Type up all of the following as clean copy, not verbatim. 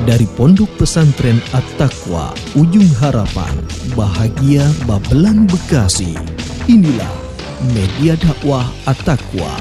Dari Pondok Pesantren At-Taqwa, Ujung Harapan, Bahagia Babelan Bekasi. Inilah Media Dakwah At-Taqwa.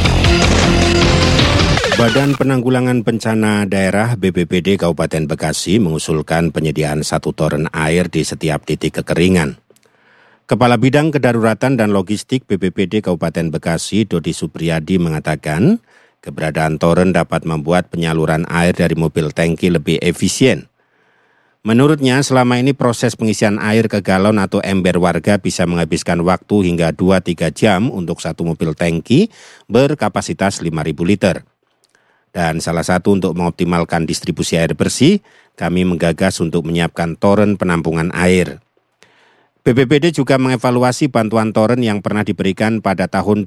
Badan Penanggulangan Bencana Daerah BPBD Kabupaten Bekasi mengusulkan penyediaan 1 toren air di setiap titik kekeringan. Kepala Bidang Kedaruratan dan Logistik BPBD Kabupaten Bekasi, Dodi Supriyadi, mengatakan keberadaan toren dapat membuat penyaluran air dari mobil tangki lebih efisien. Menurutnya, selama ini proses pengisian air ke galon atau ember warga bisa menghabiskan waktu hingga 2-3 jam untuk satu mobil tangki berkapasitas 5.000 liter. Dan salah satu untuk mengoptimalkan distribusi air bersih, kami menggagas untuk menyiapkan toren penampungan air. BPBD juga mengevaluasi bantuan toren yang pernah diberikan pada tahun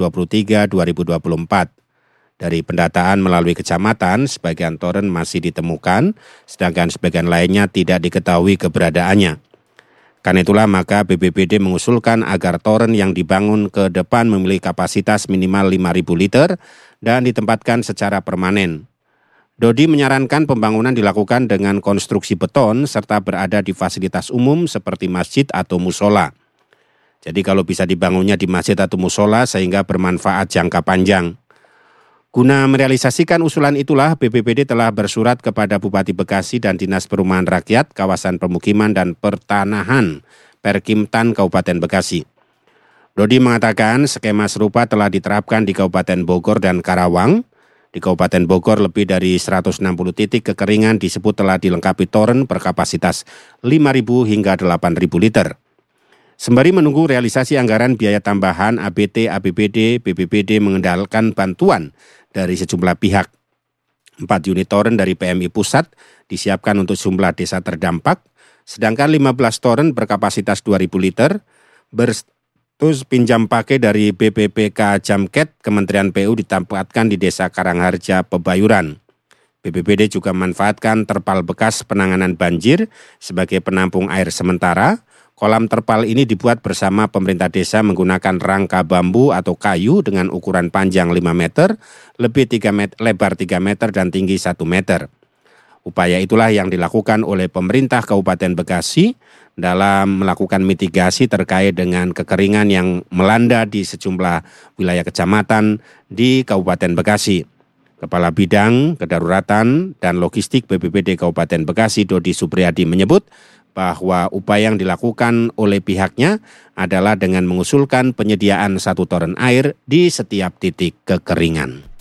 2023-2024. Dari pendataan melalui kecamatan, sebagian toren masih ditemukan, sedangkan sebagian lainnya tidak diketahui keberadaannya. Karena itulah maka BPBD mengusulkan agar toren yang dibangun ke depan memiliki kapasitas minimal 5.000 liter dan ditempatkan secara permanen. Dodi menyarankan pembangunan dilakukan dengan konstruksi beton serta berada di fasilitas umum seperti masjid atau musola. Jadi kalau bisa dibangunnya di masjid atau musola sehingga bermanfaat jangka panjang. Guna merealisasikan usulan itulah, BPBD telah bersurat kepada Bupati Bekasi dan Dinas Perumahan Rakyat, Kawasan Pemukiman dan Pertanahan Perkimtan Kabupaten Bekasi. Dodi mengatakan skema serupa telah diterapkan di Kabupaten Bogor dan Karawang. Di Kabupaten Bogor lebih dari 160 titik kekeringan disebut telah dilengkapi toren berkapasitas 5.000 hingga 8.000 liter. Sembari menunggu realisasi anggaran biaya tambahan, ABT, APBD, BPBD mengendalikan bantuan dari sejumlah pihak. 4 unit toren dari PMI Pusat disiapkan untuk sejumlah desa terdampak, sedangkan 15 toren berkapasitas 2.000 liter berstatus pinjam pakai dari BPPK Jamket Kementerian PU ditempatkan di Desa Karangharja, Pebayuran. BPBD juga memanfaatkan terpal bekas penanganan banjir sebagai penampung air sementara. Kolam terpal ini dibuat bersama pemerintah desa menggunakan rangka bambu atau kayu dengan ukuran panjang 5 meter, lebar 3 meter dan tinggi 1 meter. Upaya itulah yang dilakukan oleh pemerintah Kabupaten Bekasi dalam melakukan mitigasi terkait dengan kekeringan yang melanda di sejumlah wilayah kecamatan di Kabupaten Bekasi. Kepala Bidang Kedaruratan dan Logistik BPBD Kabupaten Bekasi, Dodi Supriyadi, menyebut bahwa upaya yang dilakukan oleh pihaknya adalah dengan mengusulkan penyediaan 1 toren air di setiap titik kekeringan.